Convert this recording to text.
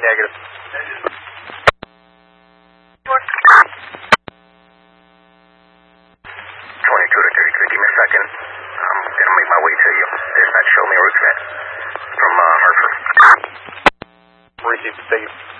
Negative. 22 to 33, give me a second. I'm gonna make my way to you. Dispatch, show me a route from Hartford. Received, thank you.